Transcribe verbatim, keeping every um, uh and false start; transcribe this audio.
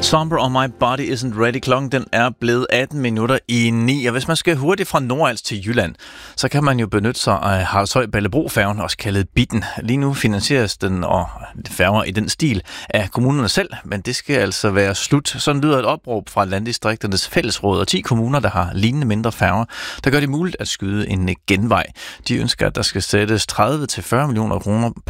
Somber on my body isn't ready. Klokken den er blevet atten minutter i ni, og hvis man skal hurtigt fra Nordals til Jylland, så kan man jo benytte sig af Haraldshøj-Ballebro-færgen, også kaldet Bitten. Lige nu finansieres den og færger i den stil af kommunerne selv, men det skal altså være slut. Sådan lyder et opråb fra Landdistrikternes Fællesråd og ti kommuner, der har lignende mindre færger, der gør det muligt at skyde en genvej. De ønsker, at der skal sættes tredive til fyrre millioner kroner på